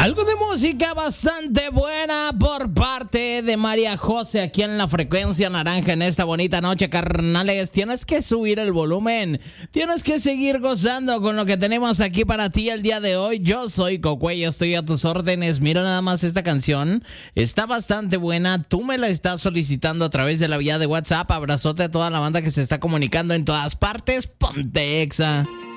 Algo de música bastante buena por parte de María José aquí en la frecuencia naranja en esta bonita noche, carnales. Tienes que subir el volumen, tienes que seguir gozando con lo que tenemos aquí para ti el día de hoy. Yo soy Cocuey, estoy a tus órdenes. Mira nada más esta canción, está bastante buena. Tú me la estás solicitando a través de la vía de WhatsApp. Abrazote a toda la banda que se está comunicando en todas partes. Ponte Exa.